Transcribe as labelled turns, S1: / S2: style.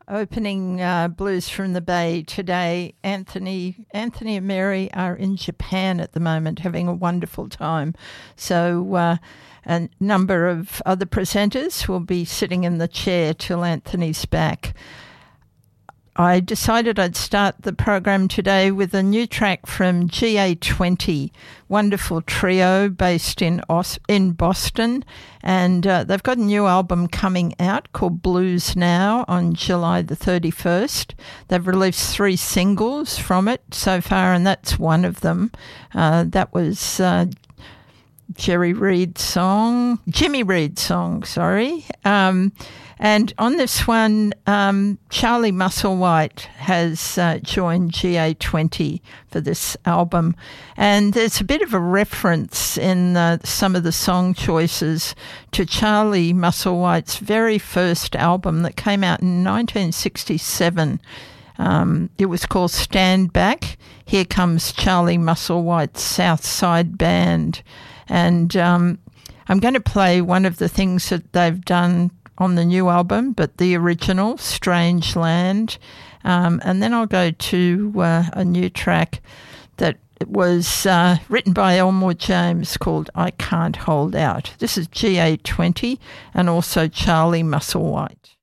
S1: Opening Blues from the Bay today, Anthony and Mary are in Japan at the moment having a wonderful time. So a number of other presenters will be sitting in the chair till Anthony's back. I decided I'd start the program today with a new track from GA20, wonderful trio based in Boston, and they've got a new album coming out called Blues Now on July the 31st. They've released 3 singles from it so far, and that's one of them. That was Jimmy Reed's song, sorry. And on this one, Charlie Musselwhite has joined GA20 for this album. And there's a bit of a reference in some of the song choices to Charlie Musselwhite's very first album that came out in 1967. It was called Stand Back. Here comes Charlie Musselwhite's South Side Band. And I'm going to play one of the things that they've done on the new album, but the original, Strange Land. And then I'll go to a new track that was written by Elmore James called I Can't Hold Out. This is GA20 and also Charlie Musselwhite.